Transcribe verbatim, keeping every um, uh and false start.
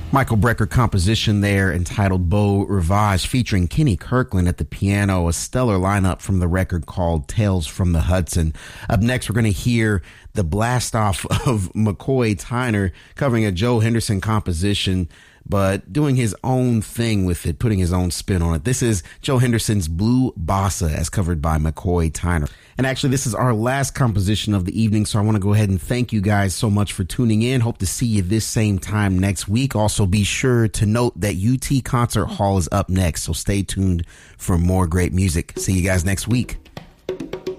Michael Brecker composition there entitled Beau Rivage featuring Kenny Kirkland at the piano, a stellar lineup from the record called Tales from the Hudson. Up next, we're going to hear the blast off of McCoy Tyner covering a Joe Henderson composition, but doing his own thing with it, putting his own spin on it. This is Joe Henderson's Blue Bossa as covered by McCoy Tyner. And actually, this is our last composition of the evening, so I want to go ahead and thank you guys so much for tuning in. Hope to see you this same time next week. Also, be sure to note that U T Concert Hall is up next, so stay tuned for more great music. See you guys next week.